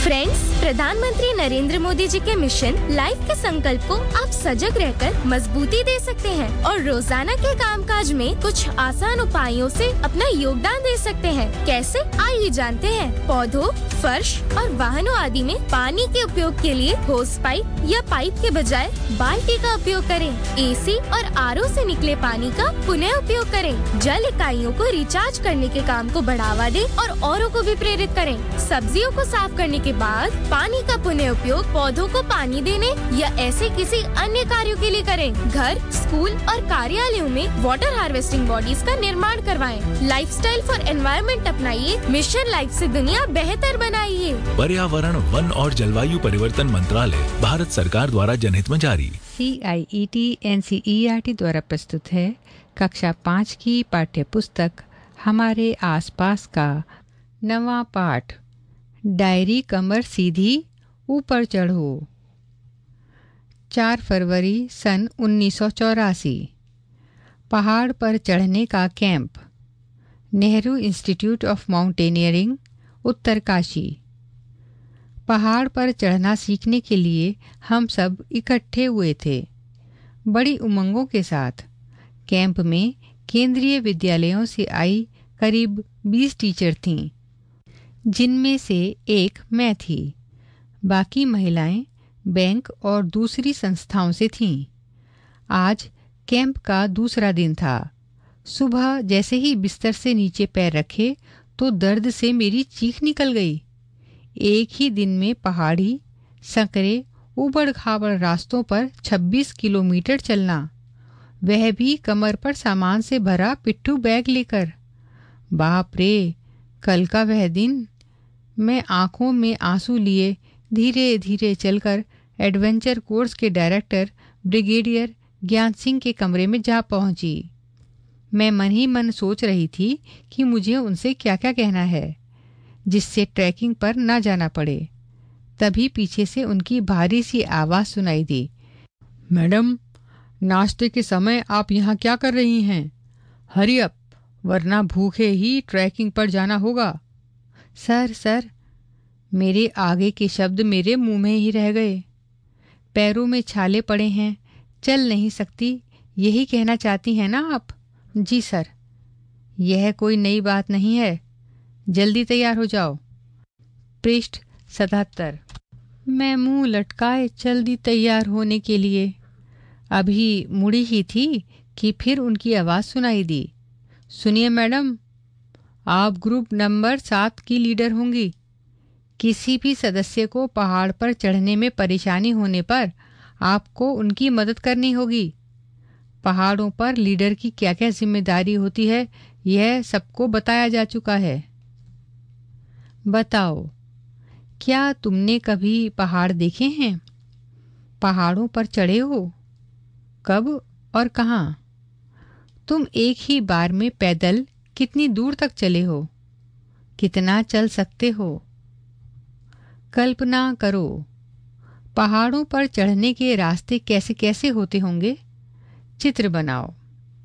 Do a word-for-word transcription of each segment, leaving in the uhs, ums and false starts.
Friends, प्रधानमंत्री नरेंद्र मोदी जी के mission life के संकल्प को आप सजग रहकर मजबूती दे सकते हैं और रोजाना के कामकाज में कुछ आसान उपायों से अपना योगदान दे सकते हैं। कैसे? आइए जानते हैं। पौधों, फर्श और वाहनों आदि में पानी के उपयोग के लिए होस पाइप या पाइप के बजाय बाल्टी का उपयोग करें। एसी और आरओ से निकले पानी का पुनः उपयोग करें। जल इकाइयों को रिचार्ज करने के काम को बढ़ावा दें और औरों को भी प्रेरित करें। सब्जियों को साफ करने के बाद पानी का पुनः उपयोग पौधों को पानी देने या ऐसे किसी अन्य कार्यों के लिए करें। घर, स्कूल और कार्यालयों में वाटर हार्वेस्टिंग बॉडीज का निर्माण करवाएं। Lifestyle for environment अपनाइए। Mission life से दुनिया बेहतर बनाइए। पर्यावरण, वन और जलवायु परिवर्तन मंत्रालय, भारत सरकार द्वारा जनहित में जारी। सी आई E T N C E R T द्वारा प्रस्तुत है कक्षा पाँच की पाठ्य पुस्तक हमारे आसपास का नवा पाठ, डायरी कमर सीधी ऊपर चढ़ो। चार फरवरी सन उन्नीस सौ चौरासी। पहाड़ पर चढ़ने का camp, Nehru institute of mountaineering, Uttarkashi. पहाड़ पर चढ़ना सीखने के लिए हम सब इकट्ठे हुए थे, बड़ी उमंगों के साथ। कैंप में केंद्रीय विद्यालयों से आई करीब बीस टीचर थीं, जिनमें से एक मैं थी। बाकी महिलाएं बैंक और दूसरी संस्थाओं से थीं। आज कैंप का दूसरा दिन था। सुबह जैसे ही बिस्तर से नीचे पैर रखे तो दर्द से मेरी चीख निकल गई। एक ही दिन में पहाड़ी, संकरे, उबड़ खाबड़ रास्तों पर छब्बीस किलोमीटर चलना, वह भी कमर पर सामान से भरा पिट्ठू बैग लेकर। बाप रे, कल का वह दिन। मैं आंखों में आंसू लिए धीरे धीरे चलकर एडवेंचर कोर्स के डायरेक्टर ब्रिगेडियर ज्ञान सिंह के कमरे में जा पहुंची। मैं मन ही मन सोच रही थी कि मुझे उनसे क्या क्या कहना है जिससे ट्रैकिंग पर ना जाना पड़े। तभी पीछे से उनकी भारी सी आवाज़ सुनाई दी। मैडम, नाश्ते के समय आप यहाँ क्या कर रही हैं? हरी अप, वरना भूखे ही ट्रैकिंग पर जाना होगा। सर सर मेरे आगे के शब्द मेरे मुंह में ही रह गए। पैरों में छाले पड़े हैं, चल नहीं सकती, यही कहना चाहती हैं ना आप? जी सर। यह कोई नई बात नहीं है, जल्दी तैयार हो जाओ। पृष्ठ सतहत्तर। मैं मुंह लटकाए जल्दी तैयार होने के लिए अभी मुड़ी ही थी कि फिर उनकी आवाज़ सुनाई दी। सुनिए मैडम, आप ग्रुप नंबर सात की लीडर होंगी। किसी भी सदस्य को पहाड़ पर चढ़ने में परेशानी होने पर आपको उनकी मदद करनी होगी। पहाड़ों पर लीडर की क्या क्या जिम्मेदारी होती है, यह सबको बताया जा चुका है। बताओ, क्या तुमने कभी पहाड़ देखे हैं? पहाड़ों पर चढ़े हो? कब और कहाँ? तुम एक ही बार में पैदल कितनी दूर तक चले हो? कितना चल सकते हो? कल्पना करो, पहाड़ों पर चढ़ने के रास्ते कैसे कैसे होते होंगे। चित्र बनाओ।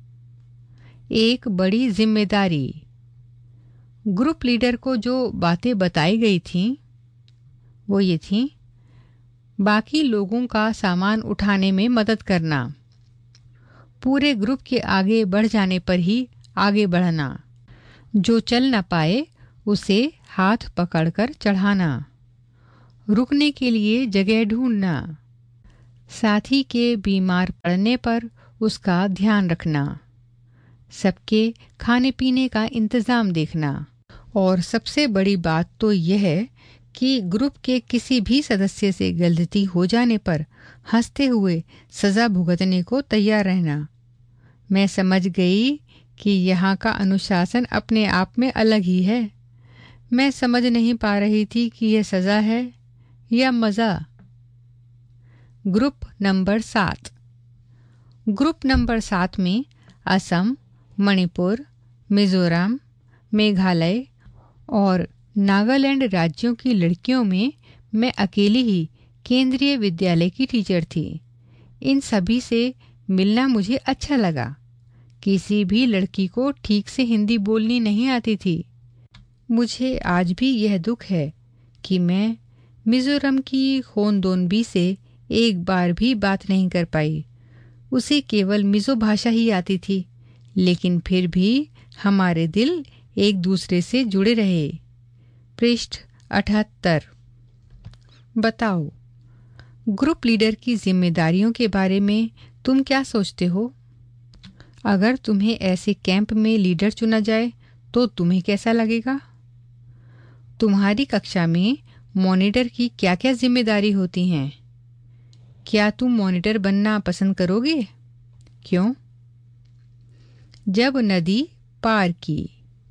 एक बड़ी जिम्मेदारी। ग्रुप लीडर को जो बातें बताई गई थीं वो ये थीं: बाकी लोगों का सामान उठाने में मदद करना, पूरे ग्रुप के आगे बढ़ जाने पर ही आगे बढ़ना, जो चल न पाए उसे हाथ पकड़कर चढ़ाना, रुकने के लिए जगह ढूंढना, साथी के बीमार पड़ने पर उसका ध्यान रखना, सबके खाने पीने का इंतज़ाम देखना, और सबसे बड़ी बात तो यह है कि ग्रुप के किसी भी सदस्य से गलती हो जाने पर हंसते हुए सज़ा भुगतने को तैयार रहना। मैं समझ गई कि यहाँ का अनुशासन अपने आप में अलग ही है। मैं समझ नहीं पा रही थी कि यह सज़ा है या मज़ा। ग्रुप नंबर सात। ग्रुप नंबर सात में असम, मणिपुर, मिज़ोरम, मेघालय और नागालैंड राज्यों की लड़कियों में मैं अकेली ही केंद्रीय विद्यालय की टीचर थी। इन सभी से मिलना मुझे अच्छा लगा। किसी भी लड़की को ठीक से हिंदी बोलनी नहीं आती थी। मुझे आज भी यह दुख है कि मैं मिजोरम की खोनदोनबी से एक बार भी बात नहीं कर पाई। उसे केवल मिजो भाषा ही आती थी, लेकिन फिर भी हमारे दिल एक दूसरे से जुड़े रहे। पृष्ठ अठहत्तर। बताओ, ग्रुप लीडर की जिम्मेदारियों के बारे में तुम क्या सोचते हो? अगर तुम्हें ऐसे कैंप में लीडर चुना जाए तो तुम्हें कैसा लगेगा? तुम्हारी कक्षा में मॉनिटर की क्या क्या जिम्मेदारी होती हैं? क्या तुम मॉनिटर बनना पसंद करोगे? क्यों? जब नदी पार की।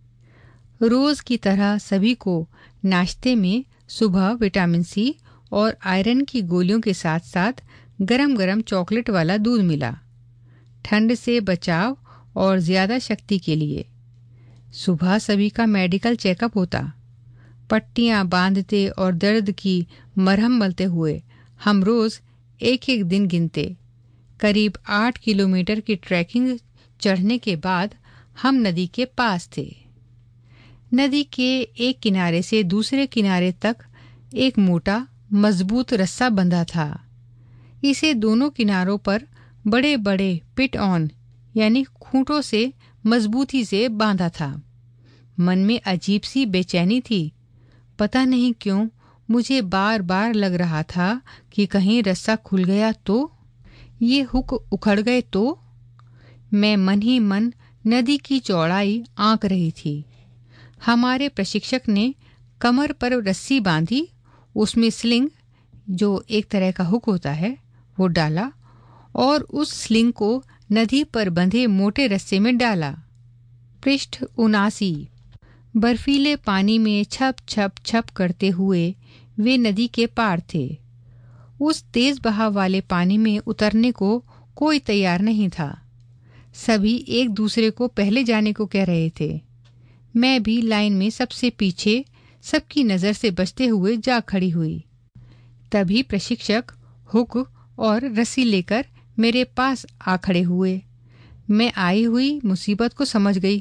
रोज की तरह सभी को नाश्ते में सुबह विटामिन सी और आयरन की गोलियों के साथ साथ गरम गरम चॉकलेट वाला दूध मिला, ठंड से बचाव और ज्यादा शक्ति के लिए। सुबह सभी का मेडिकल चेकअप होता। पट्टियां बांधते और दर्द की मरहम मलते हुए हम रोज एक एक दिन गिनते। करीब आठ किलोमीटर की ट्रैकिंग चढ़ने के बाद हम नदी के पास थे। नदी के एक किनारे से दूसरे किनारे तक एक मोटा मजबूत रस्सा बंधा था। इसे दोनों किनारों पर बड़े बड़े पिट ऑन यानी खूंटों से मजबूती से बांधा था। मन में अजीब सी बेचैनी थी। पता नहीं क्यों मुझे बार बार लग रहा था कि कहीं रस्सा खुल गया तो, ये हुक उखड़ गए तो। मैं मन ही मन नदी की चौड़ाई आंक रही थी। हमारे प्रशिक्षक ने कमर पर रस्सी बांधी, उसमें स्लिंग जो एक तरह का हुक होता है वो डाला और उस स्लिंग को नदी पर बंधे मोटे रस्से में डाला। पृष्ठ उनासी। बर्फीले पानी में छप छप छप करते हुए वे नदी के पार थे। उस तेज बहाव वाले पानी में उतरने को कोई तैयार नहीं था। सभी एक दूसरे को पहले जाने को कह रहे थे। मैं भी लाइन में सबसे पीछे सबकी नज़र से बचते हुए जा खड़ी हुई। तभी प्रशिक्षक हुक और रस्सी लेकर मेरे पास आ खड़े हुए। मैं आई हुई मुसीबत को समझ गई।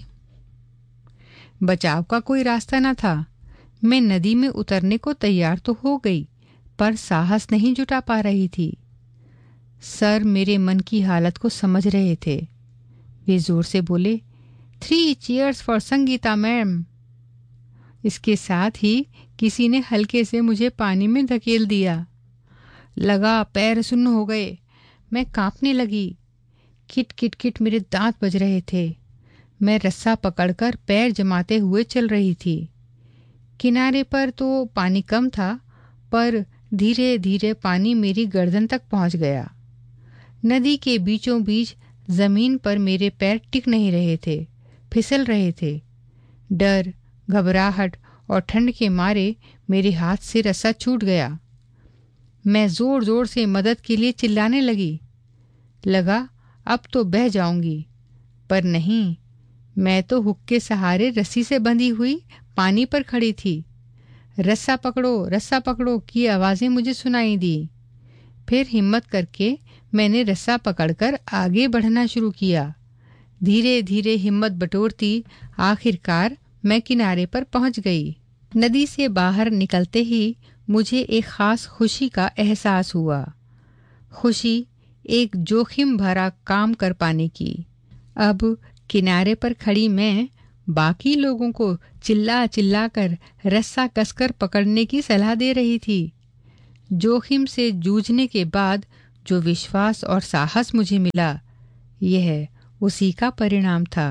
बचाव का कोई रास्ता न था। मैं नदी में उतरने को तैयार तो हो गई, पर साहस नहीं जुटा पा रही थी। सर मेरे मन की हालत को समझ रहे थे। वे जोर से बोले, three cheers for Sangeeta ma'am. इसके साथ ही किसी ने हल्के से मुझे पानी में धकेल दिया। लगा पैर सुन्न हो गए। मैं कांपने लगी। किट किट किट मेरे दांत बज रहे थे। मैं रस्सा पकड़कर पैर जमाते हुए चल रही थी। किनारे पर तो पानी कम था, पर धीरे धीरे पानी मेरी गर्दन तक पहुंच गया। नदी के बीचों बीच जमीन पर मेरे पैर टिक नहीं रहे थे, फिसल रहे थे। डर, घबराहट और ठंड के मारे मेरे हाथ से रस्सा छूट गया। मैं जोर जोर से मदद के लिए चिल्लाने लगी। लगा अब तो बह जाऊंगी, पर नहीं, मैं तो हुक के सहारे रस्सी से बंधी हुई पानी पर खड़ी थी। रस्सा पकड़ो, रस्सा पकड़ो की आवाज़ें मुझे सुनाई दी। फिर हिम्मत करके मैंने रस्सा पकड़कर आगे बढ़ना शुरू किया। धीरे धीरे हिम्मत बटोरती आखिरकार मैं किनारे पर पहुंच गई। नदी से बाहर निकलते ही मुझे एक खास खुशी का एहसास हुआ। खुशी एक जोखिम भरा काम कर पाने की। अब किनारे पर खड़ी मैं बाकी लोगों को चिल्ला चिल्ला कर रस्सा कसकर पकड़ने की सलाह दे रही थी। जोखिम से जूझने के बाद जो विश्वास और साहस मुझे मिला, यह उसी का परिणाम था।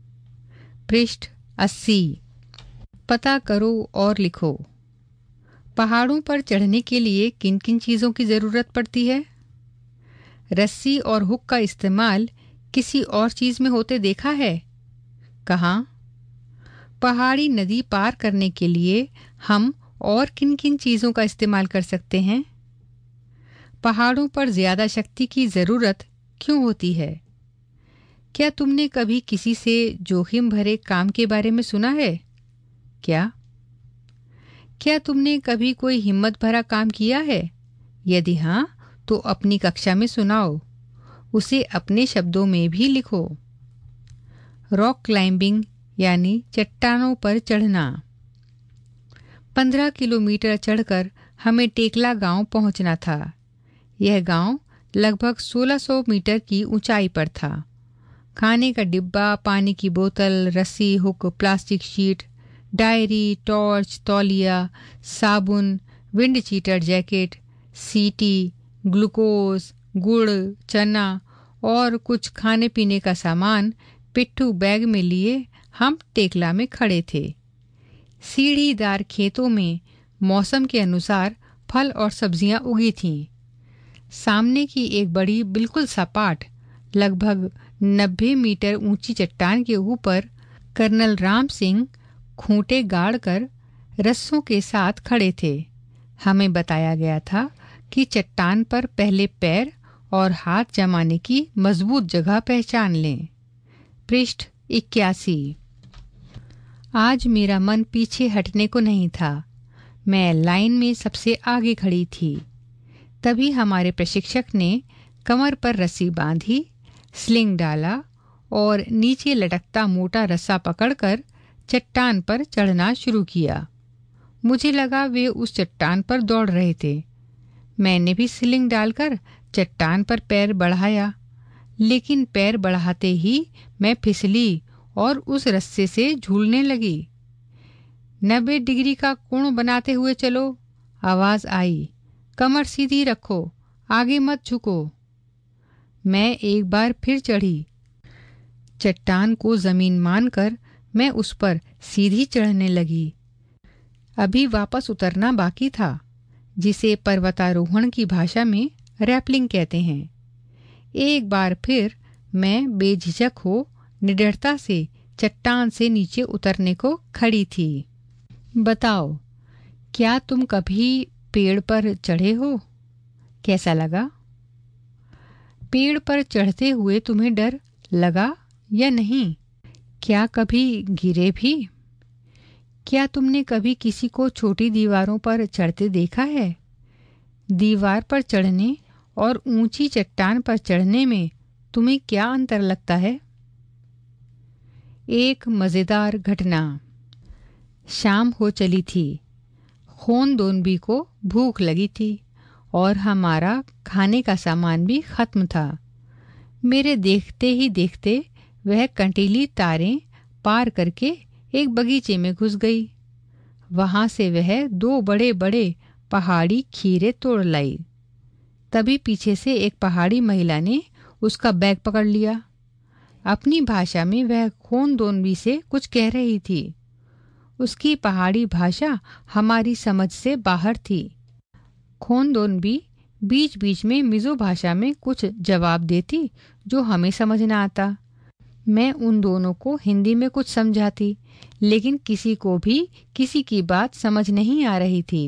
पृष्ठ अस्सी। पता करो और लिखो। पहाड़ों पर चढ़ने के लिए किन किन चीज़ों की ज़रूरत पड़ती है? रस्सी और हुक का इस्तेमाल किसी और चीज़ में होते देखा है? कहाँ? पहाड़ी नदी पार करने के लिए हम और किन किन चीज़ों का इस्तेमाल कर सकते हैं? पहाड़ों पर ज़्यादा शक्ति की ज़रूरत क्यों होती है? क्या तुमने कभी किसी से जोखिम भरे काम के बारे में सुना है? क्या? क्या तुमने कभी कोई हिम्मत भरा काम किया है? यदि हाँ, तो अपनी कक्षा में सुनाओ। उसे अपने शब्दों में भी लिखो। रॉक क्लाइंबिंग यानी चट्टानों पर चढ़ना। पंद्रह किलोमीटर चढ़कर हमें टेकला गांव पहुंचना था। यह गांव लगभग सोलह सौ मीटर की ऊंचाई पर था। खाने का डिब्बा, पानी की बोतल, रस्सी, hook, plastic sheet, diary, torch, तौलिया, साबुन, विंड चीटर जैकेट, सीटी, ग्लूकोज, गुड़, चना और कुछ खाने पीने का सामान पिट्ठू बैग में लिए हम टेकला में खड़े थे। सीढ़ीदार खेतों में मौसम के अनुसार फल और सब्जियां उगी थीं। सामने की एक बड़ी बिल्कुल सपाट लगभग नब्बे मीटर ऊंची चट्टान के ऊपर कर्नल राम सिंह खूंटे गाड़कर रस्सों के साथ खड़े थे। हमें बताया गया था कि चट्टान पर पहले पैर और हाथ जमाने की मजबूत जगह पहचान लें। पृष्ठ इक्यासी। आज मेरा मन पीछे हटने को नहीं था। मैं लाइन में सबसे आगे खड़ी थी। तभी हमारे प्रशिक्षक ने कमर पर रस्सी बांधी, स्लिंग डाला और नीचे लटकता मोटा रस्सा पकड़कर चट्टान पर चढ़ना शुरू किया। मुझे लगा वे उस चट्टान पर दौड़ रहे थे। मैंने भी स्लिंग डालकर चट्टान पर पैर बढ़ाया, लेकिन पैर बढ़ाते ही मैं फिसली और उस रस्से से झूलने लगी। नब्बे डिग्री का कोण बनाते हुए चलो, आवाज आई। कमर सीधी रखो, आगे मत झुको। मैं एक बार फिर चढ़ी। चट्टान को जमीन मानकर मैं उस पर सीधी चढ़ने लगी। अभी वापस उतरना बाकी था, जिसे पर्वतारोहण की भाषा में रैपलिंग कहते हैं। एक बार फिर मैं बेझिझक हो निडरता से चट्टान से नीचे उतरने को खड़ी थी। बताओ, क्या तुम कभी पेड़ पर चढ़े हो? कैसा लगा? पेड़ पर चढ़ते हुए तुम्हें डर लगा या नहीं? क्या कभी गिरे भी? क्या तुमने कभी किसी को छोटी दीवारों पर चढ़ते देखा है? दीवार पर चढ़ने और ऊंची चट्टान पर चढ़ने में तुम्हें क्या अंतर लगता है? एक मजेदार घटना। शाम हो चली थी। खोनदोनबी को भूख लगी थी और हमारा खाने का सामान भी खत्म था। मेरे देखते ही देखते वह कंटीली तारें पार करके एक बगीचे में घुस गई। वहां से वह दो बड़े बड़े पहाड़ी खीरे तोड़ लाई। तभी पीछे से एक पहाड़ी महिला ने उसका बैग पकड़ लिया। अपनी भाषा में वह खोनदोनबी से कुछ कह रही थी। उसकी पहाड़ी भाषा हमारी समझ से बाहर थी। खोनदोनबी बीच बीच में मिजो भाषा में कुछ जवाब देती जो हमें समझ न आता। मैं उन दोनों को हिंदी में कुछ समझाती, लेकिन किसी को भी किसी की बात समझ नहीं आ रही थी।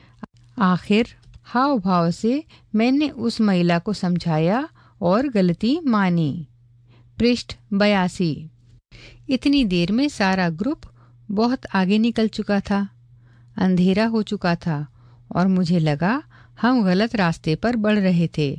आखिर हाव भाव से मैंने उस महिला को समझाया और गलती मानी। पृष्ठ बयासी। इतनी देर में सारा ग्रुप बहुत आगे निकल चुका था। अंधेरा हो चुका था और मुझे लगा हम गलत रास्ते पर बढ़ रहे थे।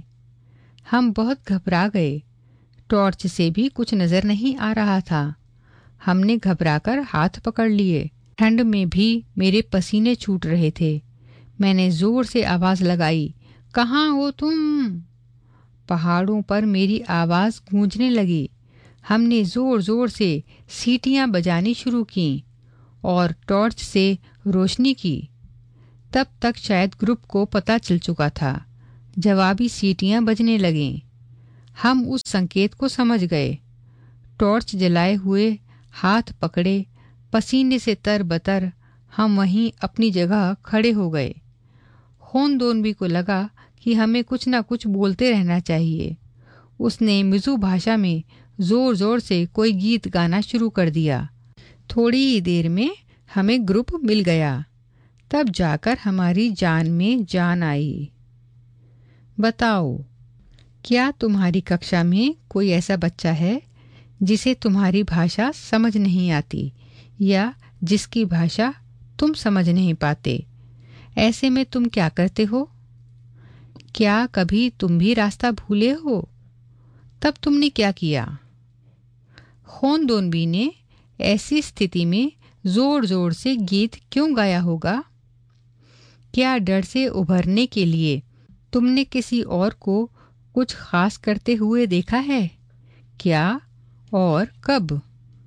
हम बहुत घबरा गए। टॉर्च से भी कुछ नजर नहीं आ रहा था। हमने घबराकर हाथ पकड़ लिए। ठंड में भी मेरे पसीने छूट रहे थे। मैंने जोर से आवाज लगाई, कहाँ हो तुम? पहाड़ों पर मेरी आवाज गूंजने लगी। हमने जोर जोर से सीटियां बजानी शुरू की और टॉर्च से रोशनी की। तब तक शायद ग्रुप को पता चल चुका था। जवाबी सीटियां बजने लगीं। हम उस संकेत को समझ गए। टॉर्च जलाए हुए, हाथ पकड़े, पसीने से तरबतर हम वहीं अपनी जगह खड़े हो गए। खोनदोनबी को लगा कि हमें कुछ न कुछ बोलते रहना चाहिए। उसने मिजो भाषा में जोर जोर से कोई गीत गाना शुरू कर दिया। थोड़ी ही देर में हमें ग्रुप मिल गया। तब जाकर हमारी जान में जान आई। बताओ, क्या तुम्हारी कक्षा में कोई ऐसा बच्चा है जिसे तुम्हारी भाषा समझ नहीं आती या जिसकी भाषा तुम समझ नहीं पाते? ऐसे में तुम क्या करते हो? क्या कभी तुम भी रास्ता भूले हो? तब तुमने क्या किया? खोनदोनबी ने ऐसी स्थिति में जोर जोर से गीत क्यों गाया होगा? क्या डर से उभरने के लिए तुमने किसी और को कुछ खास करते हुए देखा है? क्या और कब?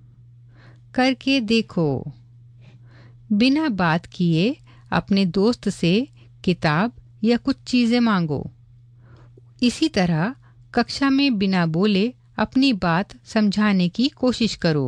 करके देखो। बिना बात किए अपने दोस्त से किताब या कुछ चीजें मांगो। इसी तरह कक्षा में बिना बोले अपनी बात समझाने की कोशिश करो।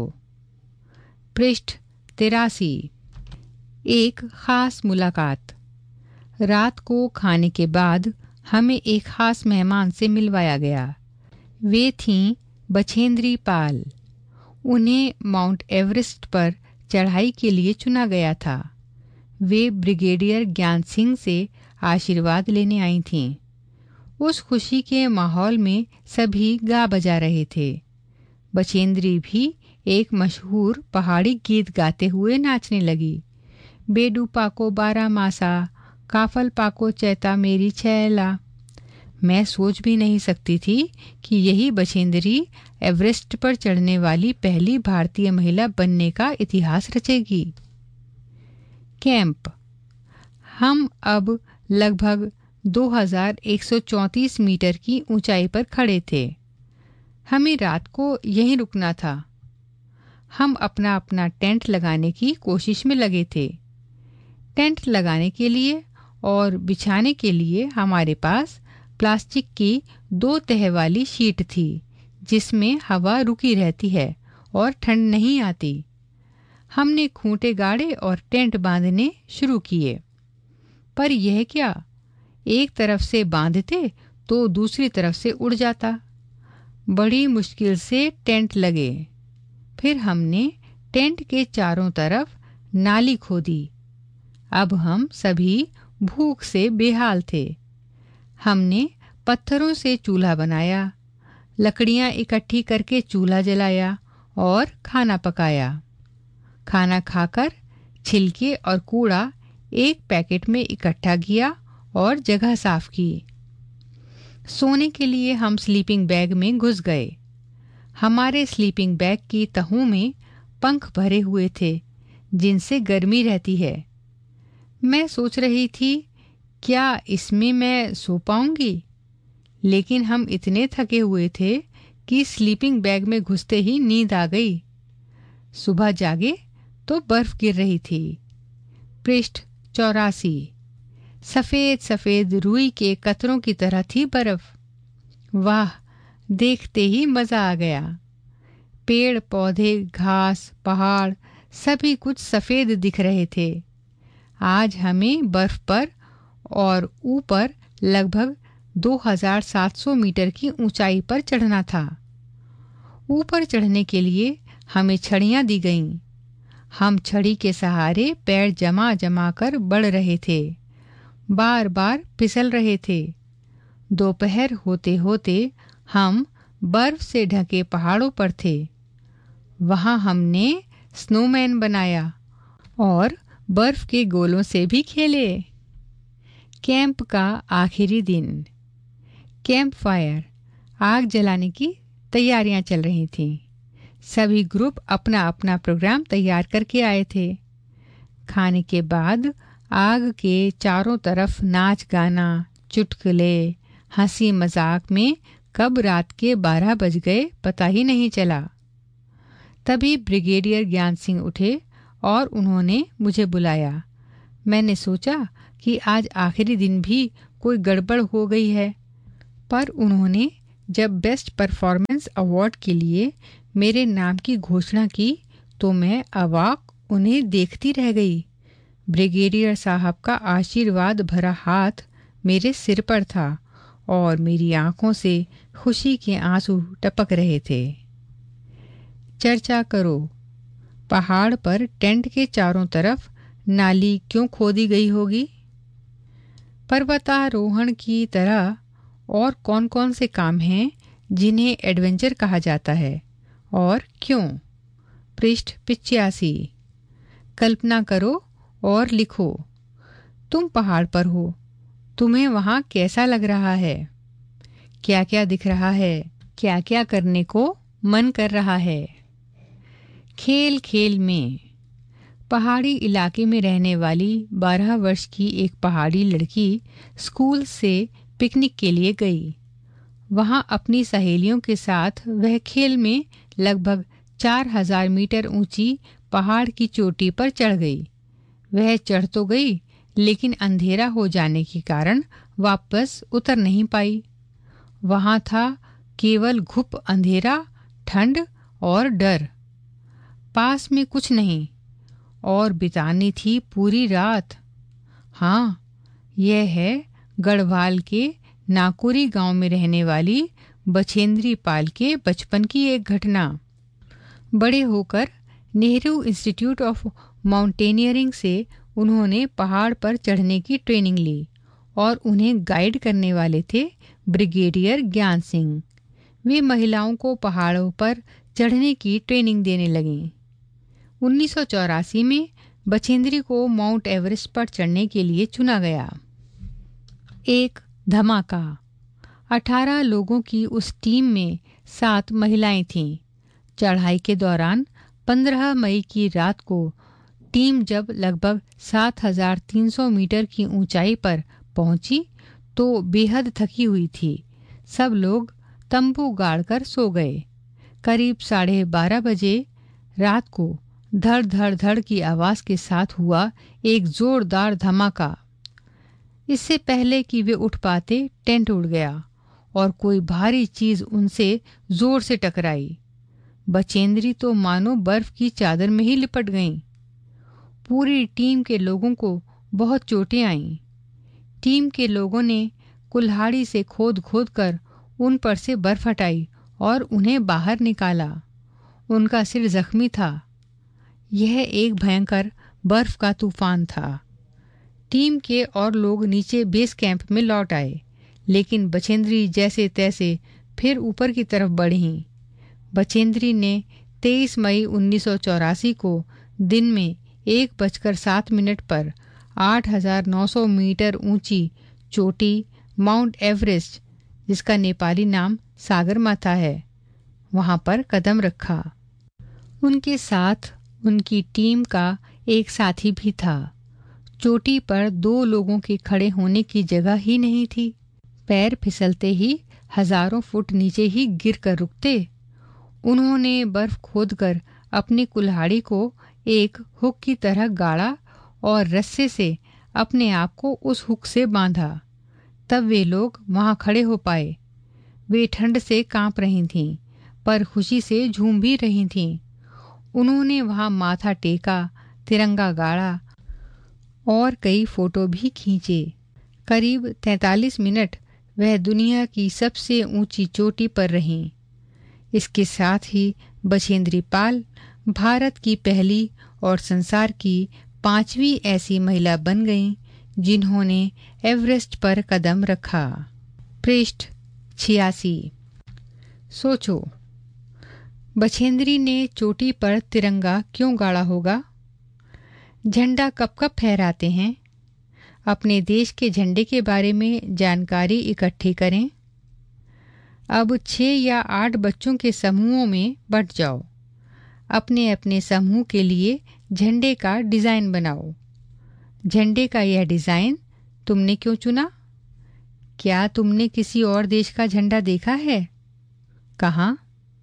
पृष्ठ तिरासी। एक खास मुलाकात। रात को खाने के बाद हमें एक खास मेहमान से मिलवाया गया। वे थीं बछेंद्री पाल। उन्हें माउंट एवरेस्ट पर चढ़ाई के लिए चुना गया था। वे ब्रिगेडियर ज्ञान सिंह से आशीर्वाद लेने आई थीं। उस खुशी के माहौल में सभी गा बजा रहे थे। बछेंद्री भी एक मशहूर पहाड़ी गीत गाते हुए नाचने लगी। बेडू पाको बारह मासा, काफल पाको चैता मेरी छैला। मैं सोच भी नहीं सकती थी कि यही बछेंद्री एवरेस्ट पर चढ़ने वाली पहली भारतीय महिला बनने का इतिहास रचेगी। कैंप। हम अब लगभग दो हज़ार एक सौ चौंतीस मीटर की ऊंचाई पर खड़े थे। हमें रात को यहीं रुकना था। हम अपना अपना टेंट लगाने की कोशिश में लगे थे। टेंट लगाने के लिए और बिछाने के लिए हमारे पास प्लास्टिक की दो तह वाली शीट थी, जिसमें हवा रुकी रहती है और ठंड नहीं आती। हमने खूंटे गाड़े और टेंट बांधने शुरू किए। पर यह क्या, एक तरफ से बांधते तो दूसरी तरफ से उड़ जाता। बड़ी मुश्किल से टेंट लगे। फिर हमने टेंट के चारों तरफ नाली खोदी। अब हम सभी भूख से बेहाल थे। हमने पत्थरों से चूल्हा बनाया, लकड़ियां इकट्ठी करके चूल्हा जलाया और खाना पकाया। खाना खाकर छिलके और कूड़ा एक पैकेट में इकट्ठा किया और जगह साफ की। सोने के लिए हम स्लीपिंग बैग में घुस गए। हमारे स्लीपिंग बैग की तहों में पंख भरे हुए थे, जिनसे गर्मी रहती है। मैं सोच रही थी, क्या इसमें मैं सो पाऊंगी? लेकिन हम इतने थके हुए थे कि स्लीपिंग बैग में घुसते ही नींद आ गई। सुबह जागे तो बर्फ गिर रही थी। पृष्ठ चौरासी। सफेद सफेद रुई के कतरों की तरह थी बर्फ। वाह, देखते ही मजा आ गया। पेड़ पौधे, घास, पहाड़ सभी कुछ सफेद दिख रहे थे। आज हमें बर्फ पर और ऊपर लगभग दो हज़ार सात सौ मीटर की ऊंचाई पर चढ़ना था। ऊपर चढ़ने के लिए हमें छड़ियां दी गईं। हम छड़ी के सहारे पैर जमा जमा कर बढ़ रहे थे, बार बार फिसल रहे थे। दोपहर होते होते हम बर्फ से ढके पहाड़ों पर थे। वहां हमने स्नोमैन बनाया और बर्फ के गोलों से भी खेले। कैंप का आखिरी दिन। कैंप फायर, आग जलाने की तैयारियां चल रही थीं। सभी ग्रुप अपना अपना प्रोग्राम तैयार करके आए थे। खाने के बाद आग के चारों तरफ नाच गाना, चुटकुले, हंसी मजाक में कब रात के बारह बज गए पता ही नहीं चला। तभी ब्रिगेडियर ज्ञान सिंह उठे और उन्होंने मुझे बुलाया। मैंने सोचा कि आज आखिरी दिन भी कोई गड़बड़ हो गई है, पर उन्होंने जब बेस्ट परफॉर्मेंस अवार्ड के लिए मेरे नाम की घोषणा की तो मैं अवाक उन्हें देखती रह गई। ब्रिगेडियर साहब का आशीर्वाद भरा हाथ मेरे सिर पर था और मेरी आंखों से खुशी के आंसू टपक रहे थे। चर्चा करो। पहाड़ पर टेंट के चारों तरफ नाली क्यों खोदी गई होगी? पर्वतारोहण की तरह और कौन कौन से काम हैं जिन्हें एडवेंचर कहा जाता है और क्यों? पृष्ठ पिचासी। कल्पना करो और लिखो। तुम पहाड़ पर हो, तुम्हें वहां कैसा लग रहा है? क्या क्या दिख रहा है? क्या क्या करने को मन कर रहा है? खेल खेल में पहाड़ी इलाके में रहने वाली बारह वर्ष की एक पहाड़ी लड़की स्कूल से पिकनिक के लिए गई। वहां अपनी सहेलियों के साथ वह खेल में लगभग चार हजार मीटर ऊंची पहाड़ की चोटी पर चढ़ गई। वह चढ़ तो गई, लेकिन अंधेरा हो जाने के कारण वापस उतर नहीं पाई। वहां था केवल घुप अंधेरा, ठंड और डर। पास में कुछ नहीं और बितानी थी पूरी रात। हाँ, यह है गढ़वाल के नाकोरी गांव में रहने वाली बछेंद्री पाल के बचपन की एक घटना। बड़े होकर नेहरू इंस्टीट्यूट ऑफ माउंटेनियरिंग से उन्होंने पहाड़ पर चढ़ने की ट्रेनिंग ली और उन्हें गाइड करने वाले थे ब्रिगेडियर ज्ञान सिंह। वे महिलाओं को पहाड़ों पर चढ़ने की ट्रेनिंग देने लगीं। उन्नीस सौ चौरासी में बछेंद्री को माउंट एवरेस्ट पर चढ़ने के लिए चुना गया। एक धमाका। अठारह लोगों की उस टीम में सात महिलाएं थीं। चढ़ाई के दौरान पंद्रह मई की रात को टीम जब लगभग सात हजार तीन सौ मीटर की ऊंचाई पर पहुंची तो बेहद थकी हुई थी। सब लोग तंबू गाड़कर सो गए। करीब साढ़े बारह बजे रात को धड़ धड़ धड़ की आवाज के साथ हुआ एक जोरदार धमाका। इससे पहले कि वे उठ पाते, टेंट उड़ गया और कोई भारी चीज उनसे जोर से टकराई। बछेंद्री तो मानो बर्फ की चादर में ही लिपट गईं। पूरी टीम के लोगों को बहुत चोटें आईं। टीम के लोगों ने कुल्हाड़ी से खोद खोद कर उन पर से बर्फ हटाई और उन्हें बाहर निकाला। उनका सिर जख्मी था। यह एक भयंकर बर्फ का तूफान था। टीम के और लोग नीचे बेस कैंप में लौट आए, लेकिन बछेंद्री जैसे तैसे फिर ऊपर की तरफ बढ़ी। बछेंद्री ने तेईस मई उन्नीस सौ चौरासी को दिन में एक बजकर सात मिनट पर आठ हजार नौ सौ मीटर ऊंची चोटी माउंट एवरेस्ट, जिसका नेपाली नाम सागरमाथा है, वहां पर कदम रखा। उनके साथ उनकी टीम का एक साथी भी था। चोटी पर दो लोगों के खड़े होने की जगह ही नहीं थी। पैर फिसलते ही हजारों फुट नीचे ही गिर कर रुकते। उन्होंने बर्फ खोदकर अपनी कुल्हाड़ी को एक हुक की तरह गाड़ा और रस्से से अपने आप को उस हुक से बांधा। तब वे लोग वहां खड़े हो पाए। वे ठंड से कांप रही थीं, पर खुशी से झूम भी रही थीं। उन्होंने वहां माथा टेका, तिरंगा गाड़ा और कई फोटो भी खींचे। करीब तैंतालीस मिनट वह दुनिया की सबसे ऊंची चोटी पर रहीं। इसके साथ ही बछेंद्री पाल भारत की पहली और संसार की पांचवी ऐसी महिला बन गईं जिन्होंने एवरेस्ट पर कदम रखा। पृष्ठ छियासी। सोचो, बछेंद्री ने चोटी पर तिरंगा क्यों गाड़ा होगा? झंडा कब कब फहराते हैं? अपने देश के झंडे के बारे में जानकारी इकट्ठी करें। अब छह या आठ बच्चों के समूहों में बंट जाओ। अपने अपने समूह के लिए झंडे का डिज़ाइन बनाओ। झंडे का यह डिज़ाइन तुमने क्यों चुना? क्या तुमने किसी और देश का झंडा देखा है? कहाँ?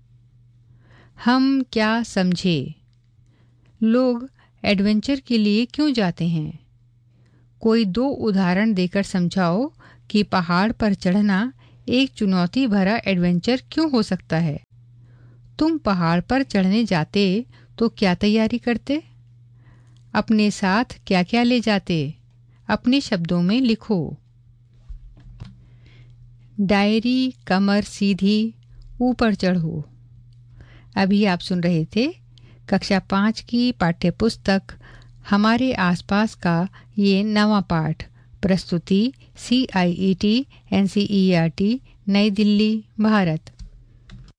हम क्या समझे? लोग एडवेंचर के लिए क्यों जाते हैं? कोई दो उदाहरण देकर समझाओ कि पहाड़ पर चढ़ना एक चुनौती भरा एडवेंचर क्यों हो सकता है। तुम पहाड़ पर चढ़ने जाते तो क्या तैयारी करते? अपने साथ क्या क्या ले जाते? अपने शब्दों में लिखो। डायरी कमर सीधी, ऊपर चढ़ो। अभी आप सुन रहे थे कक्षा पाँच की पाठ्य पुस्तक हमारे आसपास का ये नवा पाठ। प्रस्तुति सी आई E T N C E R T, नई दिल्ली, भारत।